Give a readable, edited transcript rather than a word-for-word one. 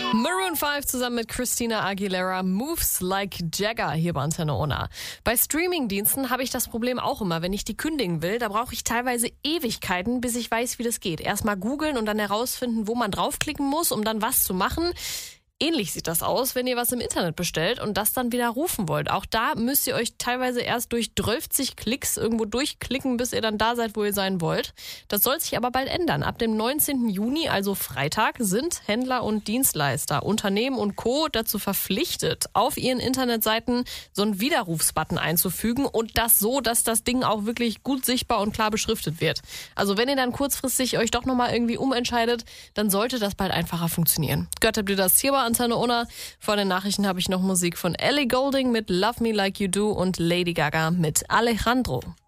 Maroon 5 zusammen mit Christina Aguilera, Moves Like Jagger hier bei Antenne Ona. Bei Streamingdiensten habe ich das Problem auch immer, wenn ich die kündigen will, da brauche ich teilweise Ewigkeiten, bis ich weiß, wie das geht. Erstmal googeln und dann herausfinden, wo man draufklicken muss, um dann was zu machen. Ähnlich sieht das aus, wenn ihr was im Internet bestellt und das dann wieder rufen wollt. Auch da müsst ihr euch teilweise erst durch 12 Klicks irgendwo durchklicken, bis ihr dann da seid, wo ihr sein wollt. Das soll sich aber bald ändern. Ab dem 19. Juni, also Freitag, sind Händler und Dienstleister, Unternehmen und Co. dazu verpflichtet, auf ihren Internetseiten so einen Widerrufsbutton einzufügen und das so, dass das Ding auch wirklich gut sichtbar und klar beschriftet wird. Also wenn ihr dann kurzfristig euch doch nochmal irgendwie umentscheidet, dann sollte das bald einfacher funktionieren. Gehört habt ihr das hier bei Antenne Ona. Vor den Nachrichten habe ich noch Musik von Ellie Goulding mit Love Me Like You Do und Lady Gaga mit Alejandro.